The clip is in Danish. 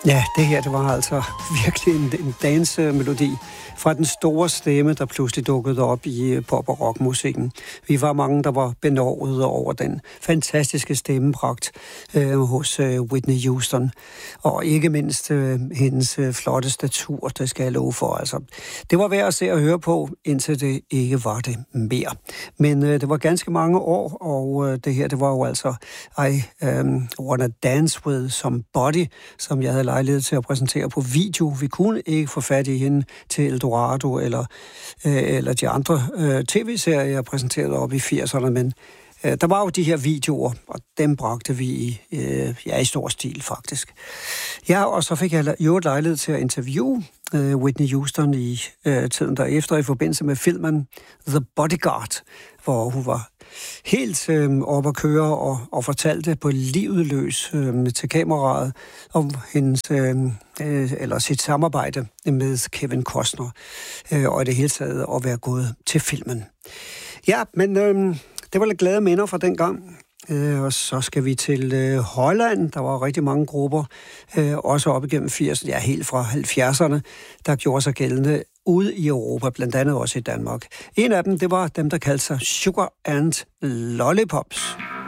Ja, det her, det var altså virkelig en dansemelodi fra den store stemme, der pludselig dukkede op i pop- og rockmusikken. Vi var mange, der var benovet over den fantastiske stemmepragt hos Whitney Houston. Og ikke mindst hendes flotte statur, det skal jeg love for. Altså, det var værd at se og høre på, indtil det ikke var det mere. Men det var ganske mange år, og det her, det var jo altså I Wanna Dance With Somebody, som jeg havde lejlighed til at præsentere på video. Vi kunne ikke få fat i hende til Eldorado eller de andre tv-serier, jeg præsenterede op i 80'erne, men der var jo de her videoer, og dem bragte vi i stor stil faktisk. Ja, og så fik jeg jo et lejlighed til at interviewe Whitney Houston i tiden derefter i forbindelse med filmen The Bodyguard, hvor hun var helt op at køre og fortalte på livet løs til kameraet om hendes eller sit samarbejde med Kevin Costner og i det hele taget at være gået til filmen. Ja, men det var lidt glade minder fra den gang. Og så skal vi til Holland. Der var rigtig mange grupper, også op igennem 80'erne, ja helt fra 70'erne, der gjorde sig gældende ude i Europa, blandt andet også i Danmark. En af dem, det var dem, der kaldte sig Sugar and Lollipops.